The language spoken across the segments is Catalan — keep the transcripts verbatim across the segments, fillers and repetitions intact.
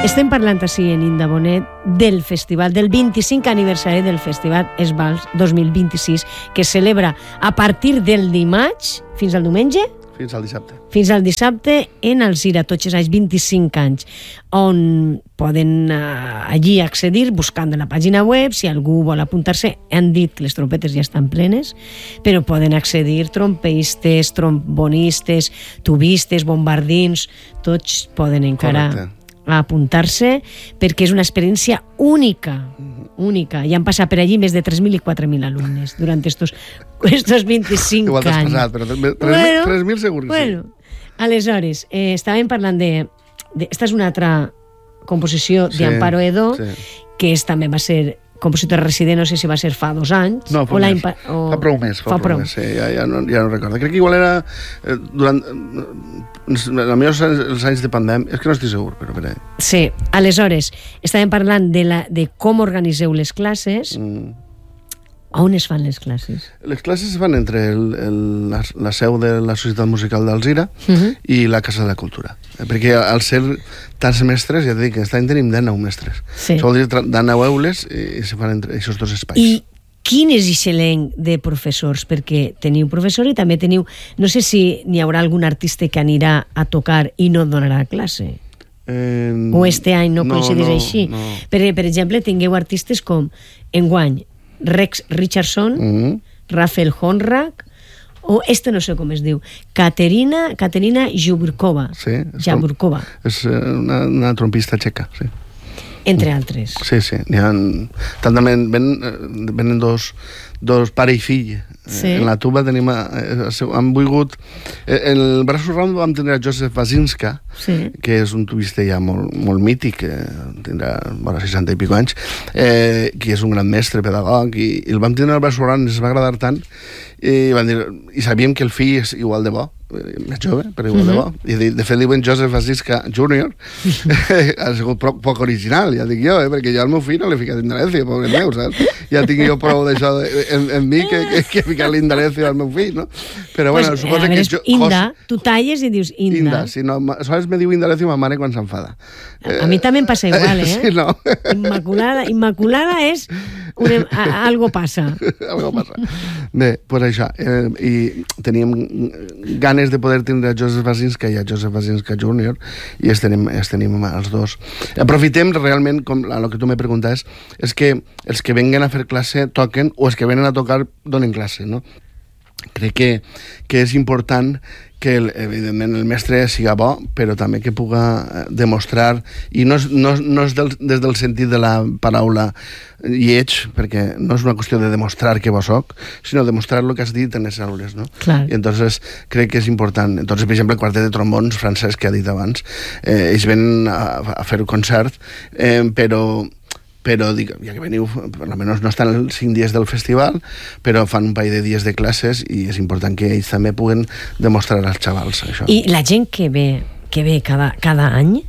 Estem parlant així en Indabonet del festival, del vint-i-cinquè aniversari del Festival Esbals dos mil vint-i-sis, que es celebra a partir del dimarts fins al diumenge? Fins al dissabte. Fins al dissabte en Alzira, tots els anys, vint-i-cinc anys, on poden uh, allí accedir buscant en la pàgina web, si algú vol apuntar-se. Han dit que les trompetes ja estan plenes, però poden accedir trompeistes, trombonistes, tubistes, bombardins, tots poden encara Correcte. apuntar-se, perquè és una experiència única, única. I han passat per allí més de tres mil i quatre mil alumnes durant estos, estos vint-i-cinc Igual anys. Igual t'has passat, però tres mil bueno, segur que bueno. sí. Aleshores, eh, estàvem parlant de, de... Esta és una altra composició sí, d'Amparo Edo, sí. que és, també va ser compositora resident, no sé si va ser fa dos anys. No, fa, o més. O... fa prou més. Fa, fa prou més, sí, ja, ja, no, ja no recordo. Crec que igual era eh, durant... Els meus anys, els anys de pandèmia, és que no estic segur, però per ahí. Sí, aleshores, estàvem parlant de, la, de com organiseu les classes. Mm. On es fan les classes? Les classes es fan entre el, el, la, la seu de la Societat Musical d'Alzira uh -huh. i la Casa de la Cultura. Perquè al ser tants mestres, ja t'he dit que aquest any tenim dinou mestres. Sí. Això vol dir dinou aules i se fan entre aquests dos espais. I quin és aquest elenc de professors? Perquè teniu professor i també teniu... No sé si n'hi haurà algun artista que anirà a tocar i no donarà classe. Eh, o este any no, no coincideix no, així. No. Per, per exemple, tingueu artistes com enguany Rex Richardson, mm-hmm. Rafael Honrak, o este no sé com es diu, Katerina, Katerina Jaburkova. Sí, és, Jaburkova. és una, una trompista txeca, sí. Entre altres. Sí, sí. N'hi ha... També venen, venen dos, dos pare i fill. Sí. En la tuba tenim... Han volgut... En el braço round vam tenir a Joseph Wazinska, sí. que és un tubista ja molt, molt mític, eh, tindrà bueno, seixanta i pico anys, eh, que és un gran mestre, pedagog, i, i el vam tenir al braço round, ens va agradar tant, i, van dir, i sabíem que el fill és igual de bo, més jove, però igual uh-huh. de bo. I de, de fet diuen Joseph Wazinska júnior ha sigut poc, poc original, ja dic jo, eh, perquè jo al meu fill no l'he ficat Indonesia, pobre meu, saps? Ja tinc jo prou d'això en, en mi que, que, que ficar l'Indonesia al meu fill, no? Però bueno, pues, suposo que... Jo, Inda, tu talles i dius Inda. Inda, sí, no, sols me diu Indonesia ma mare quan s'enfada. A, a mi també em passa igual, eh? Sí, no. Immaculada, Immaculada és... Una, a, algo passa. Algo passa. Bé, pues això. Eh, I teníem ganes de poder tindre a Joseph Wazinska i a Joseph Wazinska júnior i els tenim, els tenim els dos. Aprofitem realment, com el que tu me preguntes, és que els que venguen a fer classe toquen o els que venen a tocar donen classe, no? Crec que, que és important que el, evidentment el mestre siga bo, però també que puga demostrar, i no és, no, no és del, des del sentit de la paraula lleig, perquè no és una qüestió de demostrar que bo soc, sinó demostrar el que has dit en les aules, no? Clar. I entonces crec que és important. Entonces, per exemple, el quartet de trombons francès que ha dit abans, eh, ells venen a, a fer un concert, eh, però però dic, ja que veniu, per almenys no estan els cinc dies del festival, però fan un parell de dies de classes i és important que ells també puguen demostrar als xavals això. I la gent que ve, que ve cada, cada any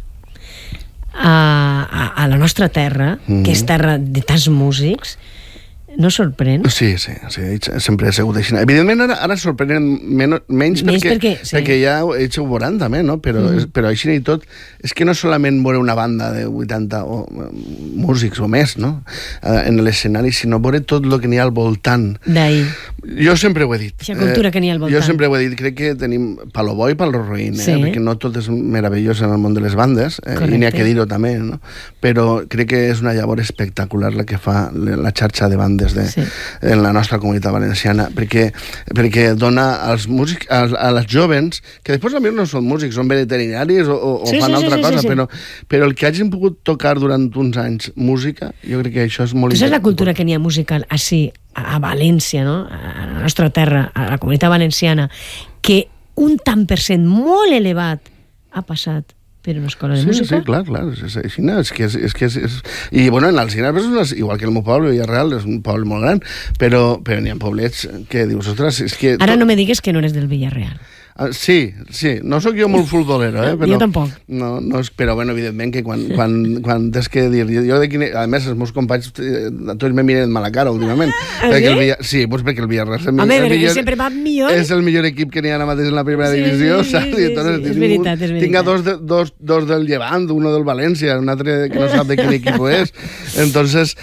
a, a, a la nostra terra, mm-hmm. que és terra de tants músics, no sorprèn? Sí, sí, sí, sempre ha sigut així. Evidentment ara, ara sorprenen men menys, menys perquè, perquè, sí. perquè ja ells ho veuran també, no? Però, mm. però així i tot, és que no solament veure una banda de vuitanta o, músics o més, no? Uh, en l'escenari, sinó veure tot el que n'hi ha al voltant. D'ahir. Jo sempre ho he dit. Aquesta cultura eh, que n'hi ha al voltant. Jo sempre ho he dit, crec que tenim palo bo i palo roïn, eh? Sí. Perquè no tot és meravellós en el món de les bandes, eh? i n'hi ha que dir-ho també, no? Però crec que és una llavor espectacular la que fa la xarxa de bandes de, sí. en la nostra comunitat valenciana, perquè, perquè dona als músics, a, a les jovens, que després potser no són músics, són veterinaris o, o sí, fan sí, altra sí, cosa, sí, sí. Però, però el que hagin pogut tocar durant uns anys música, jo crec que això és molt important. És la cultura que n'hi ha musical així, a València, no? A la nostra terra, a la comunitat valenciana, que un tant per cent molt elevat ha passat per una escola de sí, música. Sí, sí, clar, clar. És, és, és que és, és, que és, és... I, bueno, en l'Alzira, és igual que el meu poble, Villarreal, és un poble molt gran, però, però n'hi ha poblets que dius, ostres, és que... Ara no me digues que no eres del Villarreal. Sí, sí, no sóc jo molt futbolero, eh? Però, jo tampoc. No, no és, però, bueno, evidentment que quan, quan, quan tens que dir... Jo de quine, a més, els meus companys, tots me miren mala cara últimament. Ah, perquè sí? El Villa, sí, doncs perquè el Villarreal és el, Home, el millor, sempre va millor. És el millor equip que n'hi ha ara mateix en la primera sí, divisió, sí, saps? Sí, sí, Entonces, sí, és veritat, és veritat. Tinc a dos, de, dos, dos del Llevant, uno del València, un altre que no sap de quin equip és. Entonces,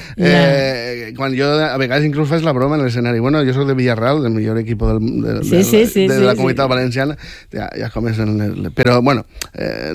eh, quan jo a vegades inclús faig la broma en l'escenari, bueno, jo soc de Villarreal, el millor equip del, de, sí, sí, sí, de, de sí, la comunitat sí. valenciana, ja, ja comencen... El, però, bueno, eh,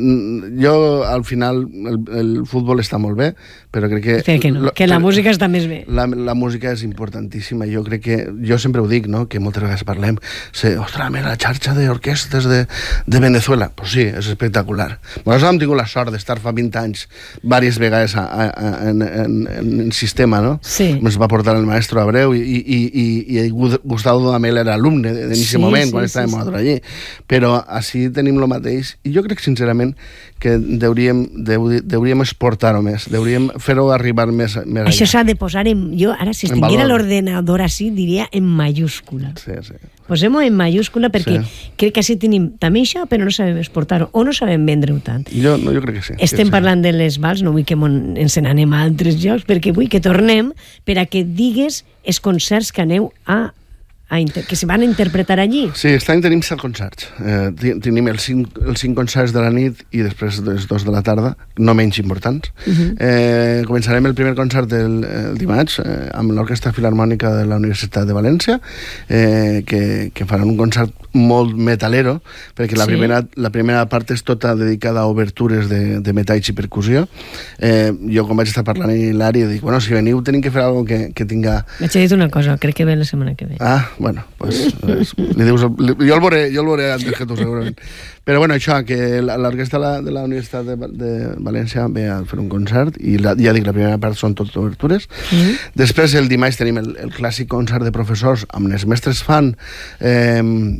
jo al final el, el futbol està molt bé, però crec que... Que, que, no, que la música està més bé. La, la música és importantíssima. Jo crec que... Jo sempre ho dic, no?, que moltes vegades parlem, sé, ostres, mira, la xarxa d'orquestres de, de Venezuela. Pues sí, és espectacular. Nosaltres hem tingut la sort d'estar fa vint anys diverses vegades a, a, a, en, en, en sistema, no? Sí. Ens va portar el maestro Abreu i, i, i, i Gustavo Dudamel era alumne en aquest sí, moment, sí, quan sí, estàvem sí. allí. Però així tenim el mateix. I jo crec, sincerament, que deuríem, deu, deuríem exportar-ho més, deuríem fer-ho arribar més, més Això s'ha de posar en... Jo, ara, si tinguera l'ordenador així, diria en mayúscula. Sí, sí. Posem-ho en mayúscula perquè sí. crec que així tenim també això, però no sabem exportar-ho o no sabem vendre-ho tant. Jo, no, jo crec que sí. Estem que sí. parlant de les vals, no vull que ens n'anem a altres llocs, perquè vull que tornem per a que digues els concerts que aneu a A inter... que se van a interpretar allí. Sí, aquest any tenim set concerts. Eh, tenim els cinc, els cinc concerts de la nit i després els dos de la tarda, no menys importants. Uh-huh. eh, començarem el primer concert el, el dimarts eh, amb l'Orquestra Filharmònica de la Universitat de València, eh, que, que faran un concert molt metalero, perquè la, sí. primera, la primera part és tota dedicada a obertures de, de metalls i percussió. Eh, jo, quan vaig estar parlant amb l'Hilari, dic, bueno, si veniu tenim que fer alguna que, que tinga... Vaig a dir una cosa, crec que ve la setmana que ve. Ah, bueno, pues, pues li dius, li, jo el veuré, jo el veuré antes que tu, segurament. Però bueno, això, que l'orquestra de la, de la Universitat de, de València ve a fer un concert i la, ja dic, la primera part són totes obertures. Mm-hmm. Després, el dimarts, tenim el, el clàssic concert de professors amb els mestres fan, eh,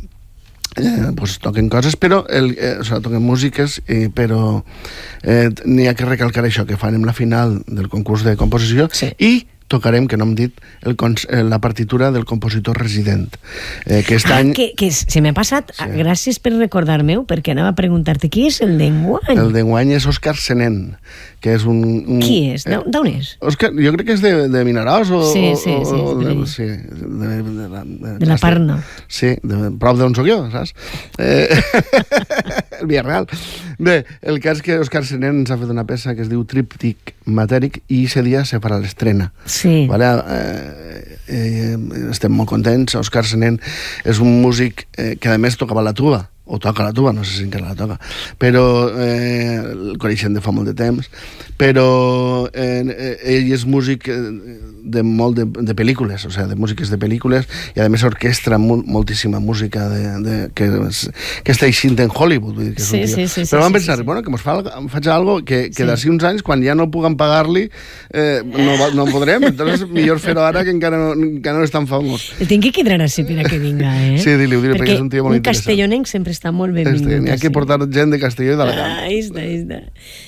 Eh, pues toquen coses, però el, eh, o sigui, toquen músiques, eh, però eh, n'hi ha que recalcar això, que farem la final del concurs de composició sí. i tocarem, que no hem dit, el, la partitura del compositor resident. Eh, que aquest ah, any... que, que se m'ha passat, sí. gràcies per recordar-me-ho, perquè anava a preguntar-te qui és el d'enguany. El d'enguany és Òscar Senén, que és un... un qui és? Eh, D'on és? Òscar, jo crec que és de, de Vinaròs o... Sí, sí, sí. O, de, de, sí de, de, de, la, de, de la Parna. Sí, de, prop d'on soc jo, saps? Eh, el Villarreal. Bé, el cas que Òscar Senén ens ha fet una peça que es diu Tríptic Matèric i aquest dia se farà l'estrena. Sí. Vale? Eh, eh, estem molt contents. Òscar Senén és un músic eh, que a més tocava la tuba, o toca la tuba, no sé si encara la toca, però eh, el coneixem de fa molt de temps, però eh, ell és músic de molt de, de pel·lícules, o sigui, de músiques de pel·lícules, i a més orquestra mol, moltíssima música de, de, que, que està eixint en Hollywood, vull dir que és sí, un tio. Sí, sí, però sí, vam sí, pensar, sí, sí. bueno, que mos fa, faig algo que, que sí. d'ací uns anys, quan ja no puguem pagar-li, eh, no, no podrem, entonces millor fer-ho ara que encara no, encara no és tan famós. El tinc que quedar així per a que vinga, eh? Sí, dili-ho, dili-ho, perquè, perquè és un tio molt un interessant. castellonenc sempre està molt benvingut. N'hi ha que portar gent de Castelló i d'Alacant. Ah, ahí està, ahí està.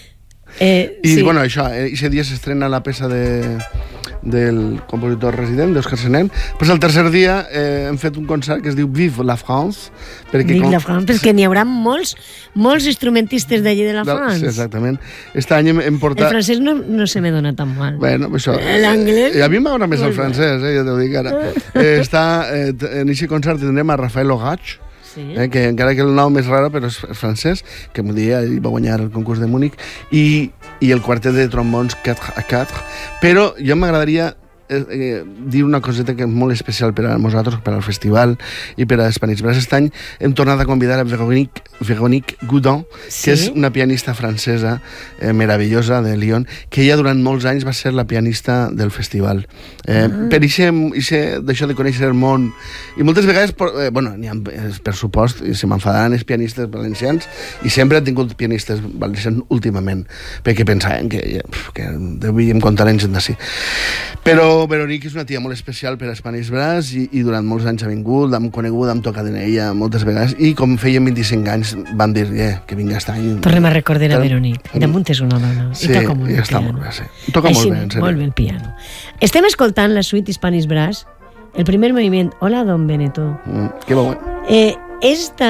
Eh, I, sí. bueno, això, aquest dia s'estrena la peça de, del compositor resident, d'Òscar Senén. Però el tercer dia eh, hem fet un concert que es diu Vive la France. Perquè Vive com... la France, perquè n'hi haurà molts, molts instrumentistes d'allí de la France. Sí, exactament. Aquest any hem, hem portat... El francès no, no se me dona tan mal. Bueno, això... L'anglès... Eh, a mi m'agrada més el francès, eh, ja t'ho dic ara. Eh, està, eh, en aquest concert tindrem a Rafael Ogach, sí. eh, que encara que el nom és raro, però és francès, que un dia ell va guanyar el concurs de Múnich, i, i el quartet de trombons quatre a quatre, però jo m'agradaria eh, eh, dir una coseta que és molt especial per a nosaltres, per al festival i per a Spanish Brass. Aquest any hem tornat a convidar a Véronique, Véronique Goudon, sí. que és una pianista francesa eh, meravellosa de Lyon, que ella durant molts anys va ser la pianista del festival. Eh, ah. Per això de conèixer el món, i moltes vegades, eh, bueno, ha, per supost, se m'enfadaran els pianistes valencians, i sempre han tingut pianistes valencians últimament, perquè pensaven que, que devíem comptar en gent d'ací. Però Veronique és una tia molt especial per a Spanish Brass i, i durant molts anys ha vingut, l'hem conegut, hem tocat en ella moltes vegades, i com feien vint-i-cinc anys van dir eh, que vinga aquest any. Tornem a recordar a Veronique. I damunt és una dona. Sí, i toca molt i està piano. molt bé, sí. Toca Així, molt bé, en sèrio. Molt bé el piano. Estem escoltant la suite Spanish Brass, el primer moviment, Hola, Don Benetó. Mm, que bo. Eh, esta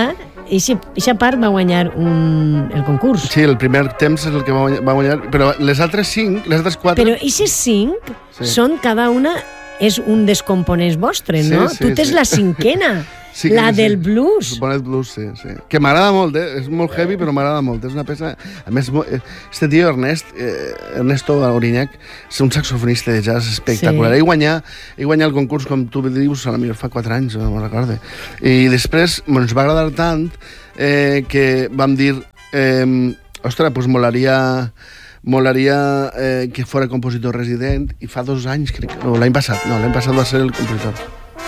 Eixa part va guanyar un, el concurs. Sí, el primer temps és el que va guanyar, va guanyar però les altres cinc, les altres quatre... Però aquestes cinc sí. són cada una és un dels components vostres, no? Sí, sí, tu tens sí. la cinquena. Sí, la sí. del blues. El bonet blues, sí, sí. Que m'agrada molt, eh? És molt heavy, però m'agrada molt. És una peça... A més, este tio, Ernest, eh, Ernesto Auriñac, és un saxofonista de jazz espectacular. Sí. Ell guanyà, ell guanyà el concurs, com tu dius, a la millor fa quatre anys, no me'n recordo. I després ens va agradar tant eh, que vam dir... Eh, ostres, doncs molaria... molaria eh, que fora compositor resident, i fa dos anys, crec, o l'any passat, no, l'any passat va ser el compositor.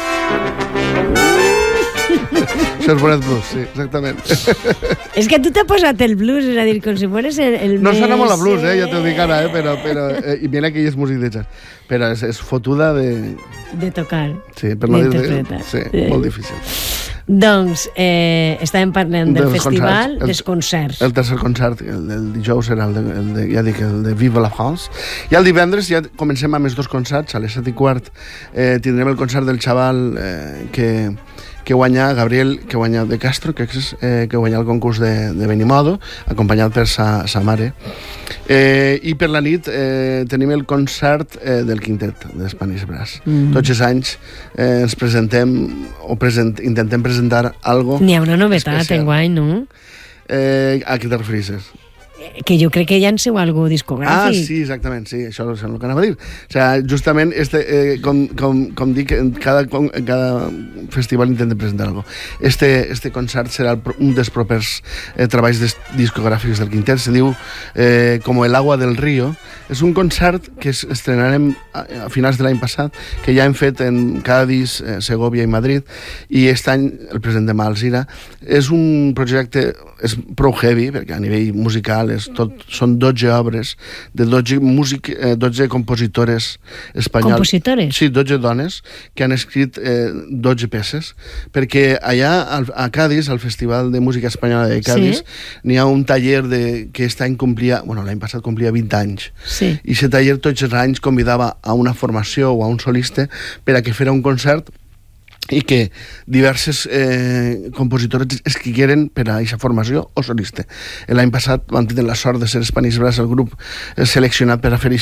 Això és bonet blues, sí, exactament. És que tu t'ha posat el blues, és a dir, com si fores el, el no més... No sona molt a blues, eh, ja t'ho dic ara, eh, però, però eh, i mira que ell és músic de jazz, però és, és fotuda de... De tocar. Sí, per no dir... De... Sí, sí, molt difícil. Doncs eh, estàvem parlant del dels festival, concerts. dels concerts. El, el tercer concert, el del dijous serà el de, el de, ja dic, el de Vive la France. I el divendres ja comencem amb els dos concerts, a les set i quart eh, tindrem el concert del xaval eh, que... que guanya Gabriel, que guanya de Castro, que és eh, que guanya el concurs de, de Benimodo, acompanyat per sa, sa mare. Eh, I per la nit eh, tenim el concert eh, del quintet de Spanish Brass. Mm. Tots els anys eh, ens presentem o present, intentem presentar algo N'hi ha una novetat enguany, no? Eh, a què te referisses? Que jo crec que llanceu algo discogràfic. Ah, sí, exactament, sí, això és el que anava a dir. O sigui, justament, este, eh, com, com, com dic, en cada, en cada festival intenta presentar algo. Este, este concert serà el, un dels propers eh, treballs discogràfics del quintet, se diu eh, Como el agua del río. És un concert que estrenarem a, a finals de l'any passat, que ja hem fet en Cádiz, eh, Segovia i Madrid, i aquest any el presentem a Alzira. És un projecte, és prou heavy, perquè a nivell musical és tot, són dotze obres de dotze, músic, eh, dotze compositores espanyoles. Compositores? Sí, dotze dones que han escrit eh, dotze peces, perquè allà a Cádiz, al Festival de Música Espanyola de Cádiz, sí. n'hi ha un taller de, que aquest any complia, bueno, l'any passat complia vint anys, sí. i aquest taller tots els anys convidava a una formació o a un solista per a que fera un concert i que diverses eh, compositores escrigueren per a aquesta formació o solista. L'any passat vam tenir la sort de ser Spanish Brass, el grup eh, seleccionat per a fer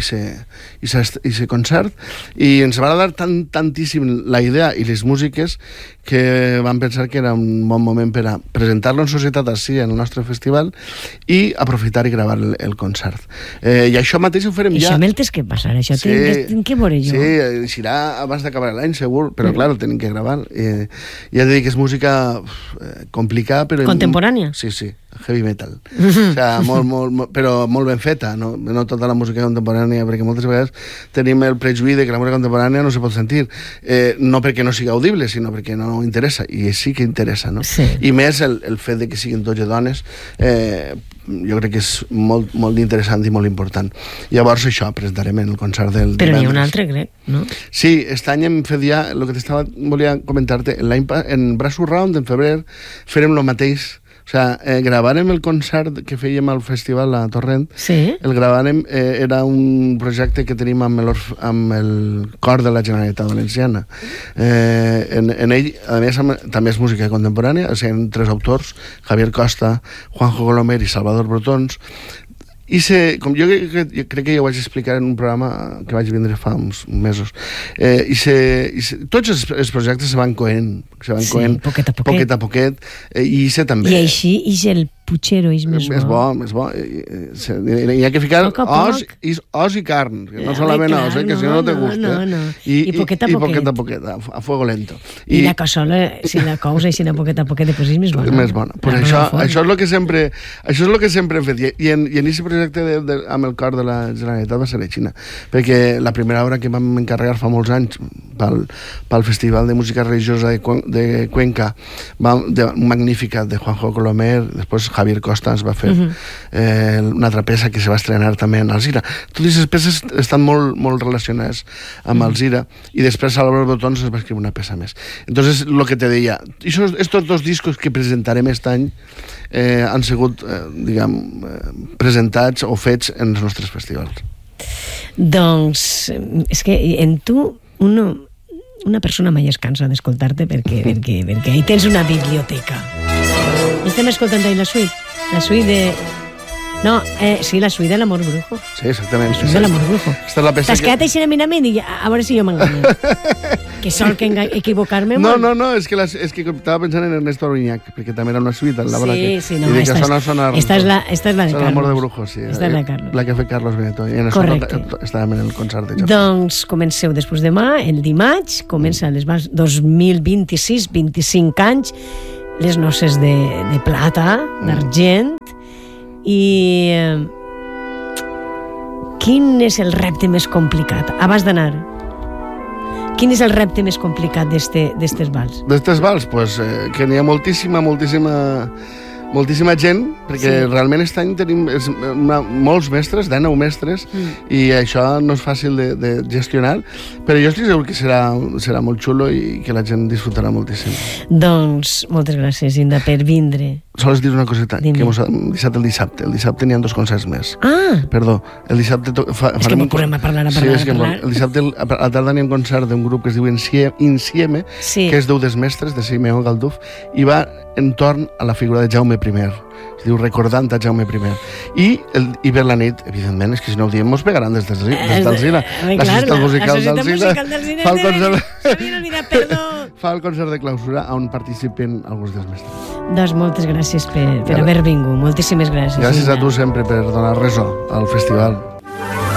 aquest concert, i ens va agradar tant, tantíssim la idea i les músiques que vam pensar que era un bon moment per a presentar-lo en societat així en el nostre festival i aprofitar i gravar el, el concert. Eh, I això mateix ho farem ja... Això me'l tens que passar, això sí, tinc que veure jo. Sí, eixirà abans d'acabar l'any, segur, però mm. clar, el tenim que gravar. Eh, ja t'he dit que és música eh, complicada, però... Contemporània? Sí, sí, heavy metal. Mm-hmm. O sigui, molt, molt, molt, però molt ben feta, no? No tota la música contemporània, perquè moltes vegades tenim el prejuïci que la música contemporània no se pot sentir. Eh, no perquè no sigui audible, sinó perquè no interessa, i sí que interessa, no? Sí. I més el, el fet de que siguin dotze dones, eh, jo crec que és molt, molt interessant i molt important. Llavors això, presentarem en el concert del Però divendres. n'hi ha un altre, crec, no? Sí, aquest any hem fet ja, el que t'estava, volia comentar-te, en Braços Round, en febrer, farem el mateix. O sigui, eh, gravarem el concert que fèiem al festival a Torrent. Sí. El gravarem, eh, era un projecte que tenim amb el, amb el cor de la Generalitat Valenciana. Eh, en, en ell, a més, amb, també és música contemporània, o sigui, tres autors, Javier Costa, Juanjo Colomer i Salvador Brotons. I se, com jo, jo crec que ja ho vaig explicar en un programa que vaig vindre fa uns mesos, eh, i se, i se, tots els, els projectes se van coent, se van sí, coent poquet a poquet, poquet, a poquet eh, i se també. I així és el Puchero, és més bo. És bo, és bo. Hi ha que ficar poc os, i, os i carn, que no solament clar, os, eh, que no, si no no te gusta. No, no. I, I poquet a poquet. I poquet a poquet, a, a fuego lento. I, I la cassola, si la cous així a poquet a poquet, pues és més bona. És més bona. Pues això, això és el que sempre, això és el que sempre hem fet. I en, i en aquest projecte de, de, amb el cor de la Generalitat va ser a Xina, perquè la primera obra que vam encarregar fa molts anys pel, pel Festival de Música Religiosa de, de Cuenca, va, de, magnífica, de Juanjo Colomer, després Javier Costa ens va fer uh-huh. eh, una altra peça que se va estrenar també en Alzira. Totes aquestes peces estan molt, molt relacionades amb uh-huh. Alzira, i després Salvador Botons es va escriure una peça més. Entonces, lo que te deia, estos dos discos que presentarem aquest any eh, han sigut, eh, diguem, eh, presentats o fets en els nostres festivals. Doncs, és que en tu, uno, una persona mai es cansa d'escoltar-te perquè, perquè, perquè ahí tens una biblioteca. Estem escoltant ahí la suite. La suite de... No, eh, sí, la suite de l'Amor Brujo. Sí, exactament. La suite de l'Amor Brujo. Esta és la peça T'has que... quedat així mirament i a veure si jo m'enganyo. Que sol que equivocar-me No, molt. no, no, és que, la, és que estava pensant en Ernesto Arviñac, perquè també era una suite. La sí, que, sí, no, i esta, sona, és, sona, esta, és la, esta és la de Carlos. L'Amor de Brujo, sí. Esta és la de Carlos. La que ha fet Carlos Beneto. I en Correcte. estàvem en el concert de Jorge. Doncs comenceu després demà, el dimarts, comença les vals dos mil vint-i-sis, vint-i-cinc anys, les noces de, de plata, d'argent, i... Quin és el repte més complicat? Abans d'anar, quin és el repte més complicat d'estes vals? D'estes vals? Pues, eh, que n'hi ha moltíssima, moltíssima, moltíssima gent, perquè sí. realment aquest any tenim una, molts mestres, dinou mestres, mm. i això no és fàcil de, de gestionar, però jo estic segur que serà, serà molt xulo i que la gent disfrutarà moltíssim. Doncs moltes gràcies, Inda, per vindre. Sols dir una coseta, Dime. que hem deixat el dissabte. El dissabte n'hi ha dos concerts més. Ah! Perdó, el dissabte... To, fa, és que no podem parlar, a parlar, sí, és que a parlar. El dissabte a la tarda n'hi ha un concert d'un grup que es diu Insieme, sí. que és d'u des mestres, de Simeó Galduf, i va entorn a la figura de Jaume primer. Es diu Recordant a Jaume primer. I, el, i per la nit, evidentment, és que si no ho diem, mos pegaran des d'Alzina. Eh, la societat musical d'Alzina fa el concert... S'havien oblidat, perdó. Fa el concert de clausura on participen alguns dels mestres. Doncs moltes gràcies per, per haver vingut. Moltíssimes gràcies. Gràcies a tu sempre per donar ressò al festival.